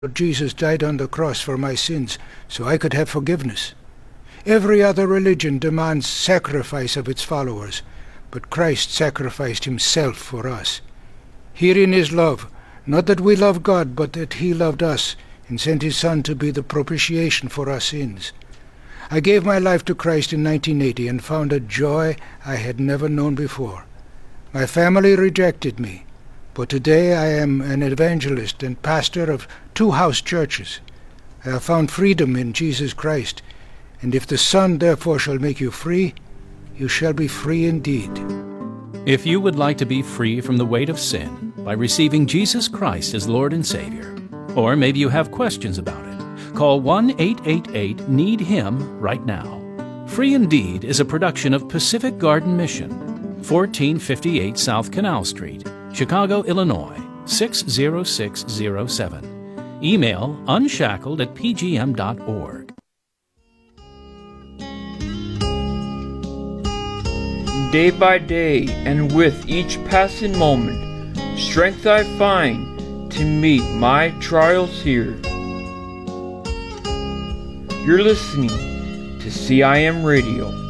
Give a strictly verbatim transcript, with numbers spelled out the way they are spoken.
Jesus died on the cross for my sins so I could have forgiveness. Every other religion demands sacrifice of its followers, but Christ sacrificed himself for us. Herein is love, not that we love God, but that he loved us and sent his Son to be the propitiation for our sins. I gave my life to Christ in nineteen eighty and found a joy I had never known before. My family rejected me, but today I am an evangelist and pastor of two house churches. I have found freedom in Jesus Christ, and if the Son therefore shall make you free, you shall be free indeed. If you would like to be free from the weight of sin by receiving Jesus Christ as Lord and Savior, or maybe you have questions about it, call one eight eight eight need him right now. Free Indeed is a production of Pacific Garden Mission, fourteen fifty-eight South Canal Street, Chicago, Illinois, six zero six zero seven. Email unshackled at p g m dot org. Day by day, and with each passing moment, strength I find to meet my trials here. You're listening to C I M Radio.